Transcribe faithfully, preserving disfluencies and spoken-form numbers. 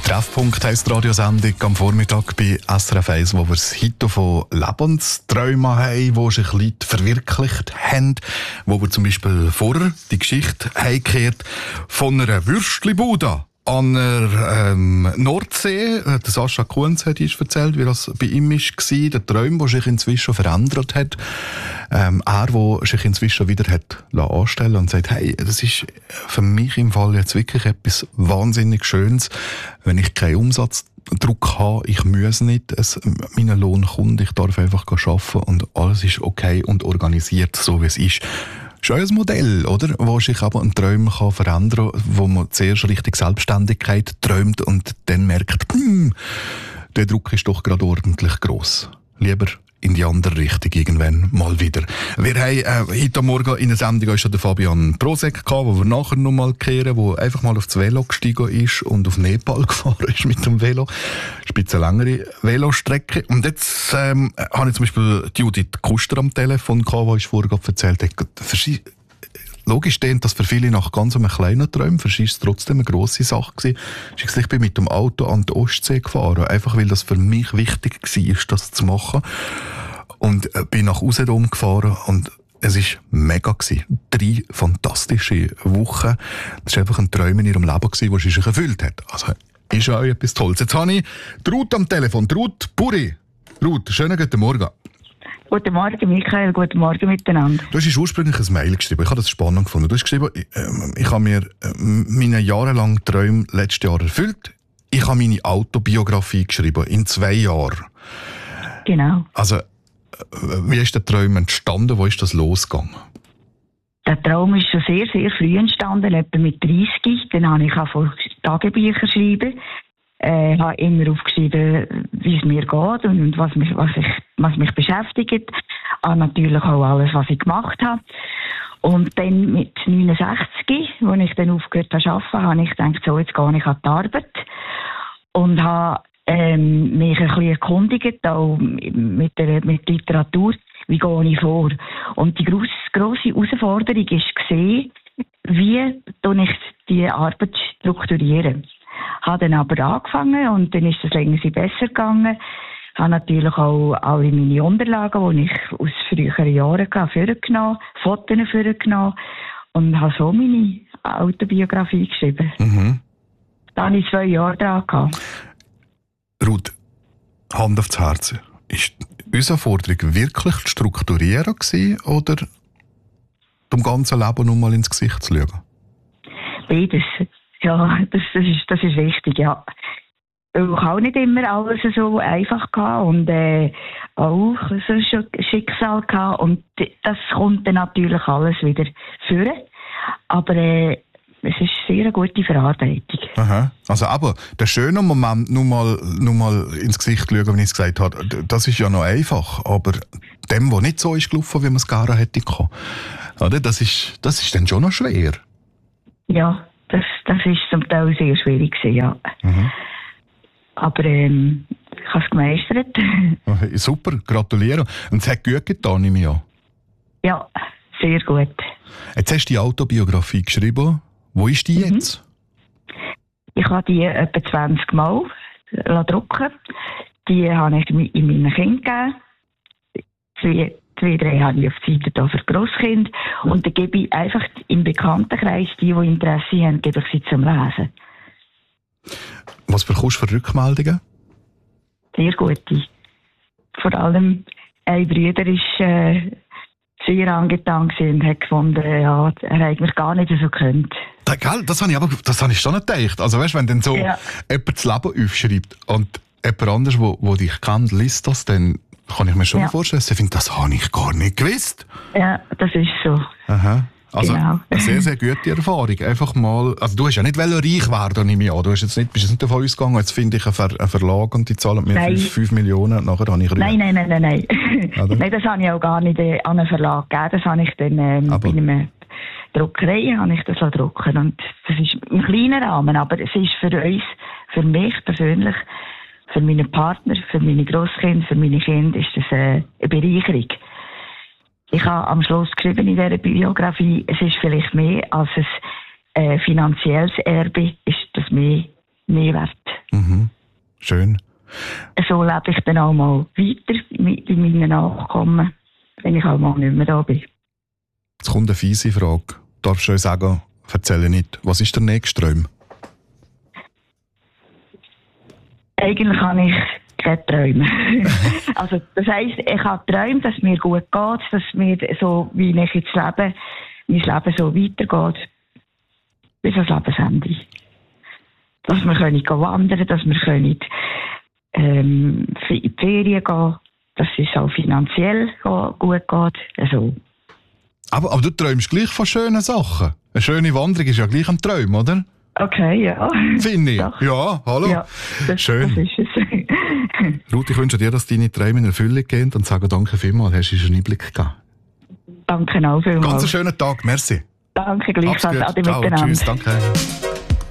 Treffpunkt heisst die Radiosendung am Vormittag bei S R F eins, wo wir das Hito von Lebensträumen haben, die sich Leute verwirklicht haben, wo wir zum Beispiel vorher die Geschichte heimgekehrt von einer Würstli-Bude an der ähm, Nordsee. Der Sascha Kunz hat uns erzählt, wie das bei ihm war. Der Traum, der sich inzwischen verändert hat. Ähm, er, der sich inzwischen wieder hat anstellen und sagt, hey, das ist für mich im Fall jetzt wirklich etwas wahnsinnig Schönes, wenn ich keinen Umsatzdruck habe, ich muss nicht, es, mein Lohn kommt, ich darf einfach arbeiten und alles ist okay und organisiert, so wie es ist. Das ist ein Modell, oder? Wo sich aber ein Traum kann verändern kann, wo man zuerst richtig Selbstständigkeit träumt und dann merkt, hm, der Druck ist doch gerade ordentlich gross. Lieber in die andere Richtung irgendwann mal wieder. Wir haben äh, heute Morgen in der Sendung auch schon den Fabian Prosek gehabt, wo wir nachher noch mal kehren, wo einfach mal aufs Velo gestiegen ist und auf Nepal gefahren ist mit dem Velo. Spitze längere Velostrecke. Und jetzt ähm, habe ich zum Beispiel die Judith Kuster am Telefon gehabt, die ich vorher gerade erzählt habe. Logisch steht das für viele nach ganz einem kleinen Traum, für sie ist es trotzdem eine grosse Sache gewesen. Ich bin mit dem Auto an die Ostsee gefahren, einfach weil das für mich wichtig war, das zu machen. Und bin nach Usedom gefahren und es war mega gewesen. Drei fantastische Wochen. Das war einfach ein Traum in ihrem Leben gewesen, das sie sich erfüllt hat. Also, ist auch etwas Tolles. Jetzt habe ich die Ruth am Telefon. Die Ruth Puri. Ruth, schönen guten Morgen. Guten Morgen, Michael. Guten Morgen miteinander. Du hast ursprünglich ein Mail geschrieben. Ich habe das spannend gefunden. Du hast geschrieben, ich, äh, ich habe mir äh, meine jahrelangen Träume letztes Jahr erfüllt. Ich habe meine Autobiografie geschrieben, in zwei Jahren. Genau. Also, äh, wie ist der Traum entstanden? Wo ist das losgegangen? Der Traum ist schon sehr, sehr früh entstanden, etwa mit dreißig. Dann habe ich auch Tagebücher schreiben. Ich äh, habe immer aufgeschrieben, wie es mir geht und was mich, was ich, was mich beschäftigt. Auch natürlich auch alles, was ich gemacht habe. Und dann mit neunundsechzig, als ich dann aufgehört habe zu arbeiten, habe ich gedacht, so, jetzt gehe ich an die Arbeit. Und habe ähm, mich ein bisschen erkundigt, auch mit der mit Literatur, wie gehe ich vor. Und die grosse, grosse Herausforderung war, wie ich die Arbeit strukturiere. Habe dann aber angefangen und dann ist es länger besser gegangen. Ich habe natürlich auch alle meine Unterlagen, die ich aus früheren Jahren hatte, vorgenommen, Fotos vorgenommen und habe so meine Autobiografie geschrieben. Mhm. Da hatte ich zwei Jahre dran gehabt. Ruth, Hand aufs Herz. Ist unsere Forderung wirklich zu strukturieren gewesen, oder dem ganzen Leben noch mal ins Gesicht zu schauen? Beides. Ja, das, das, ist, das ist wichtig, ja. Ich habe auch nicht immer alles so einfach gehabt und äh, auch so ein Schicksal gehabt und das kommt dann natürlich alles wieder führen. Aber äh, es ist sehr eine gute Verarbeitung. Aha. Also aber der schöne Moment, nur mal, nur mal ins Gesicht schauen, wenn ich es gesagt habe, das ist ja noch einfach. Aber dem, der nicht so ist gelaufen, wie man es gerne hätte können, oder? Das ist, das ist dann schon noch schwer. Ja. Das, das ist zum Teil sehr schwierig gewesen, ja. Mhm. Aber ähm, ich habe es gemeistert. Okay, super, gratuliere. Und es hat gut getan, nehme ich an. Ja, sehr gut. Jetzt hast du die Autobiografie geschrieben. Wo ist die jetzt? Ich habe die etwa zwanzig Mal drucken. Die habe ich in meinen Kindern gegeben. Zwei, drei habe ich auf die Seite da für Grosskind. Und dann gebe ich einfach im Bekanntenkreis, die, die Interesse haben, gebe ich sie zum Lesen. Was bekommst du für Rückmeldungen? Sehr gute. Vor allem ein Bruder war äh, sehr angetan und hat gefunden, ja, er hat mich gar nicht so gekannt. Da, gell, das habe ich aber das habe ich schon nicht gedacht. Also weißt, wenn dann so ja. jemand das Leben aufschreibt und jemand anderes, wo, wo dich kennt, liest das, dann kann ich mir schon ja. vorstellen. Ich finde, das habe ich gar nicht gewusst. Ja, das ist so. Aha. Also genau. Eine sehr, sehr gute Erfahrung. Einfach mal, also du hast ja nicht reich werden, nehme ich an. Du hast jetzt nicht, bist jetzt nicht davon ausgegangen, jetzt finde ich einen, Ver, einen Verlag und die zahlen mir fünf Millionen, nachher habe ich Nein, nein, nein, nein, nein. Nein, das habe ich auch gar nicht äh, an einen Verlag gegeben. Das habe ich dann ähm, bei einer Druckerei habe ich das drucken. Und das ist im kleinen Rahmen, aber es ist für uns, für mich persönlich, für meinen Partner, für meine Grosskinder, für meine Kinder ist das äh, eine Bereicherung. Ich habe am Schluss geschrieben in dieser Biografie, es ist vielleicht mehr als ein äh, finanzielles Erbe, ist das mehr, mehr wert. Mhm. Schön. So lebe ich dann auch mal weiter mit meinen Nachkommen, wenn ich auch mal nicht mehr da bin. Jetzt kommt eine fiese Frage. Darfst du euch sagen, erzähle nicht, was ist der nächste Traum? Eigentlich habe ich keine Träume. Also, das heisst, ich habe Träume, dass es mir gut geht, dass mir so, wie ich jetzt lebe, mein Leben so weitergeht, bis ans Lebensende. Dass wir können wandern, dass wir können, ähm, in die Ferien gehen, dass es auch finanziell gut geht. Also. Aber, aber du träumst gleich von schönen Sachen. Eine schöne Wanderung ist ja gleich ein Traum, oder? Okay, ja. Finde ich. Doch. Ja, hallo. Ja, das, schön. Das ist es. Ruth, ich wünsche dir, dass deine Träume in Erfüllung gehen und sage danke vielmals. Hast du uns einen Einblick gegeben? Danke auch vielmals. Ganz einen schönen Tag. Merci. Danke gleichfalls. Ade Ciao, miteinander. tschüss, danke.